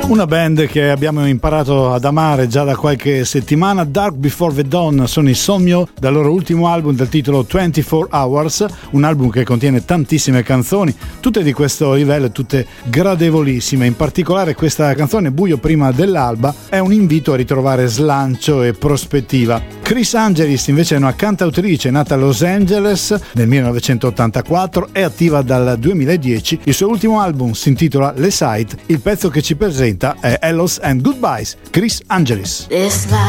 Una band che abbiamo imparato ad amare già da qualche settimana, Dark Before the Dawn, sono i Somio dal loro ultimo album dal titolo 24 Hours, un album che contiene tantissime canzoni, tutte di questo livello, tutte gradevolissime. In particolare questa canzone, Buio prima dell'alba, è un invito a ritrovare slancio e prospettiva. Chris Angelis invece è una cantautrice nata a Los Angeles nel 1984, è attiva dal 2010, il suo ultimo album si intitola Le Sight, il pezzo che ci presenta è Hellos and Goodbyes, Chris Angelis.